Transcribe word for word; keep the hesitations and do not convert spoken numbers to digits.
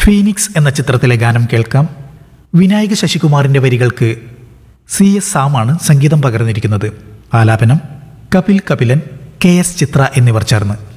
Phoenix എന്ന ചിത്രത്തിലെ ഗാനം കേൾക്കാം. വിനായക ശശികുമാറിന്റെ വരികൾക്ക് സി എസ് സാമാണ് സംഗീതം പകർന്നിരിക്കുന്നത്. ആലാപനം കപിൽ കപിലൻ, കെ എസ് ചിത്ര എന്നിവർ ചേർന്ന്.